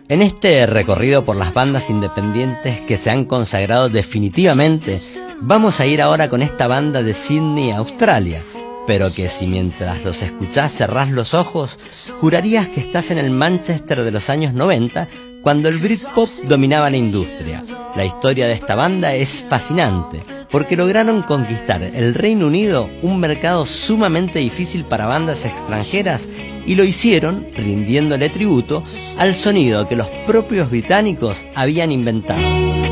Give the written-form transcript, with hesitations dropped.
En este recorrido por las bandas independientes que se han consagrado definitivamente, vamos a ir ahora con esta banda de Sydney, Australia, pero que si mientras los escuchás cerrás los ojos, jurarías que estás en el Manchester de los años 90, cuando el Britpop dominaba la industria. La historia de esta banda es fascinante, porque lograron conquistar el Reino Unido, un mercado sumamente difícil para bandas extranjeras, y lo hicieron rindiéndole tributo al sonido que los propios británicos habían inventado.